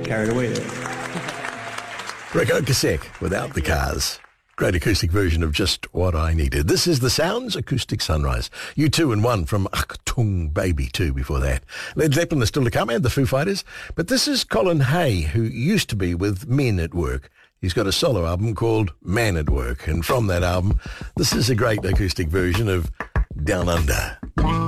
carried away there. Rick Ocasek without the cars. Great acoustic version of Just What I Needed. This is The Sounds Acoustic Sunrise. U2 and 1 from Achtung Baby 2 before that. Led Zeppelin is still to come, and the Foo Fighters. But this is Colin Hay, who used to be with Men at Work. He's got a solo album called Man at Work. And from that album, this is a great acoustic version of Down Under.